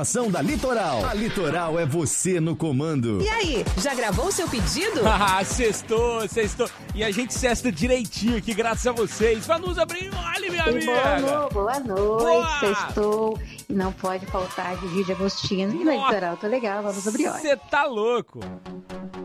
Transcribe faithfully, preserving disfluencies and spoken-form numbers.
Ação da Litoral. A Litoral é você no comando. E aí, já gravou o seu pedido? Ah, sextou, sextou. E a gente cesta direitinho aqui, graças a vocês. Vanusa Brignoli, minha amiga. Boa, boa noite, Boa. sextou. E não pode faltar Gigi de Agostinho. E na Litoral, tô legal, Vanusa Brignoli. Você tá louco.